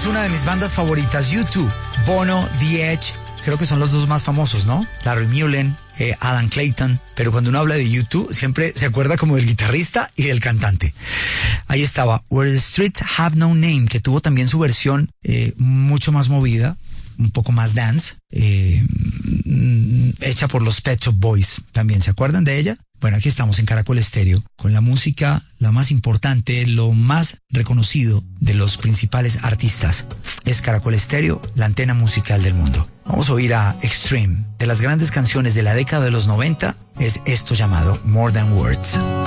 una de mis bandas favoritas, U2, Bono, The Edge, creo que son los dos más famosos, ¿no? Larry Mullen, Adam Clayton, pero cuando uno habla de U2 siempre se acuerda como del guitarrista y del cantante. Ahí estaba Where the Streets Have No Name, que tuvo también su versión mucho más movida, un poco más dance, hecha por los Pet Shop Boys. ¿También se acuerdan de ella? Bueno, aquí estamos en Caracol Estéreo con la música, la más importante, lo más reconocido de los principales artistas. Es Caracol Estéreo, la antena musical del mundo. Vamos a oír a Extreme. De las grandes canciones de la década de los 90 es esto llamado More Than Words.